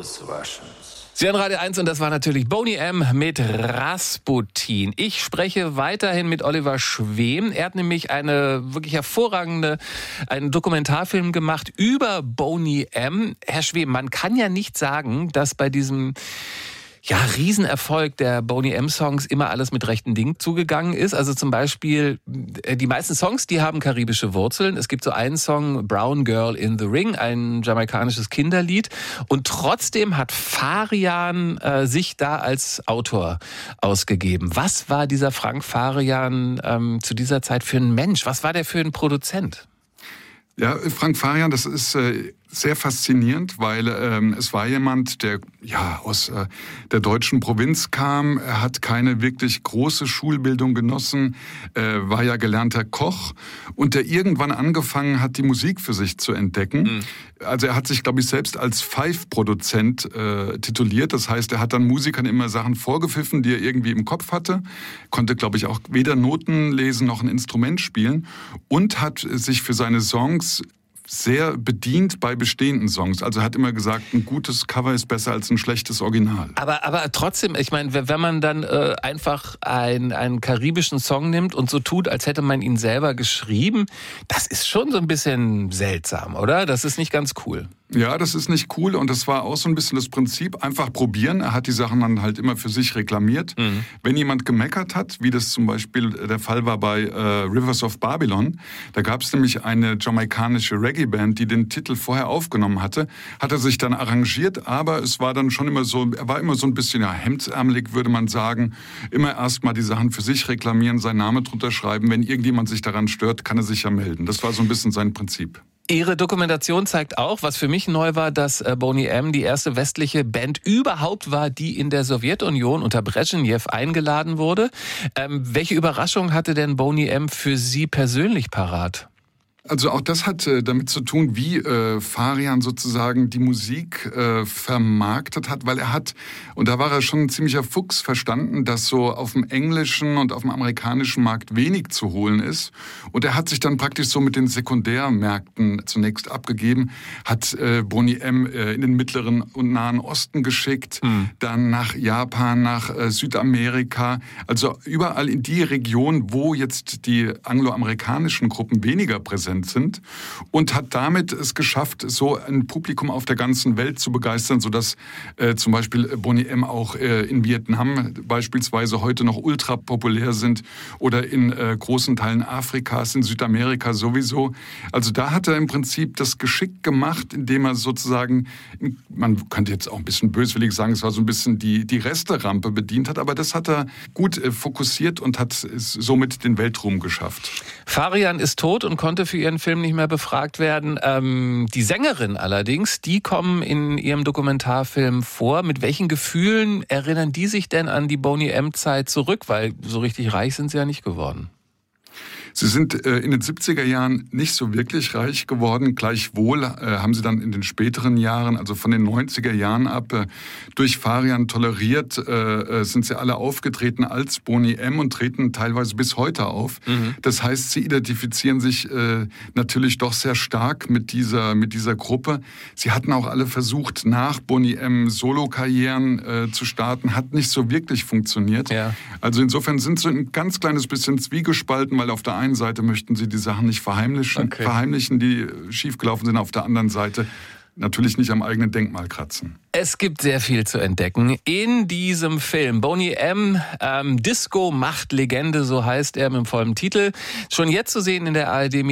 Sie hören Radio 1 und das war natürlich Boney M. mit Rasputin. Ich spreche weiterhin mit Oliver Schwem. Er hat nämlich einen Dokumentarfilm gemacht über Boney M. Herr Schwem, man kann ja nicht sagen, dass bei diesem Riesenerfolg der Boney M-Songs immer alles mit rechten Dingen zugegangen ist. Also zum Beispiel, die meisten Songs, die haben karibische Wurzeln. Es gibt so einen Song, Brown Girl in the Ring, ein jamaikanisches Kinderlied. Und trotzdem hat Farian sich da als Autor ausgegeben. Was war dieser Frank Farian zu dieser Zeit für ein Mensch? Was war der für ein Produzent? Ja, Frank Farian, das ist sehr faszinierend, weil es war jemand, der aus der deutschen Provinz kam. Er hat keine wirklich große Schulbildung genossen, war ja gelernter Koch und der irgendwann angefangen hat, die Musik für sich zu entdecken. Mhm. Also er hat sich, glaube ich, selbst als Pfeifproduzent tituliert. Das heißt, er hat dann Musikern immer Sachen vorgepfiffen, die er irgendwie im Kopf hatte. Konnte, glaube ich, auch weder Noten lesen noch ein Instrument spielen und hat sich für seine Songs sehr bedient bei bestehenden Songs. Also er hat immer gesagt, ein gutes Cover ist besser als ein schlechtes Original. Aber trotzdem, ich meine, wenn man dann einfach einen karibischen Song nimmt und so tut, als hätte man ihn selber geschrieben, das ist schon so ein bisschen seltsam, oder? Das ist nicht ganz cool. Ja, das ist nicht cool und das war auch so ein bisschen das Prinzip, einfach probieren. Er hat die Sachen dann halt immer für sich reklamiert. Mhm. Wenn jemand gemeckert hat, wie das zum Beispiel der Fall war bei Rivers of Babylon, da gab es nämlich eine jamaikanische Reggae-Band, die den Titel vorher aufgenommen hatte, hat er sich dann arrangiert, aber es war dann schon immer so, er war immer so ein bisschen hemdsärmelig, würde man sagen, immer erstmal die Sachen für sich reklamieren, seinen Namen drunter schreiben. Wenn irgendjemand sich daran stört, kann er sich ja melden. Das war so ein bisschen sein Prinzip. Ihre Dokumentation zeigt auch, was für mich neu war, dass Boney M. die erste westliche Band überhaupt war, die in der Sowjetunion unter Brezhnev eingeladen wurde. Welche Überraschung hatte denn Boney M. für Sie persönlich parat? Also auch das hat damit zu tun, wie Farian sozusagen die Musik vermarktet hat, weil er hat, und da war er schon ein ziemlicher Fuchs, verstanden, dass so auf dem englischen und auf dem amerikanischen Markt wenig zu holen ist. Und er hat sich dann praktisch so mit den Sekundärmärkten zunächst abgegeben, hat Boney M. in den Mittleren und Nahen Osten geschickt, dann nach Japan, nach Südamerika, also überall in die Region, wo jetzt die angloamerikanischen Gruppen weniger präsent sind und hat damit es geschafft, so ein Publikum auf der ganzen Welt zu begeistern, sodass zum Beispiel Boney M. auch in Vietnam beispielsweise heute noch ultra populär sind oder in großen Teilen Afrikas, in Südamerika sowieso. Also da hat er im Prinzip das geschickt gemacht, indem er sozusagen, man könnte jetzt auch ein bisschen böswillig sagen, es war so ein bisschen die Resterampe bedient hat, aber das hat er gut fokussiert und hat somit den Weltruhm geschafft. Farian ist tot und konnte für ihren Film nicht mehr befragt werden. Die Sängerin allerdings, die kommen in ihrem Dokumentarfilm vor. Mit welchen Gefühlen erinnern die sich denn an die Boney M-Zeit zurück? Weil so richtig reich sind sie ja nicht geworden. Sie sind in den 70er Jahren nicht so wirklich reich geworden. Gleichwohl haben sie dann in den späteren Jahren, also von den 90er Jahren ab, durch Farian toleriert, sind sie alle aufgetreten als Boney M. und treten teilweise bis heute auf. Mhm. Das heißt, sie identifizieren sich natürlich doch sehr stark mit dieser Gruppe. Sie hatten auch alle versucht, nach Boney M. Solo-Karrieren zu starten, hat nicht so wirklich funktioniert. Ja. Also insofern sind sie ein ganz kleines bisschen zwiegespalten, weil auf der einen Seite möchten sie die Sachen nicht verheimlichen, die schiefgelaufen sind, auf der anderen Seite natürlich nicht am eigenen Denkmal kratzen. Es gibt sehr viel zu entdecken in diesem Film. Boney M. Disco macht Legende, so heißt er mit dem vollen Titel. Schon jetzt zu sehen in der ARD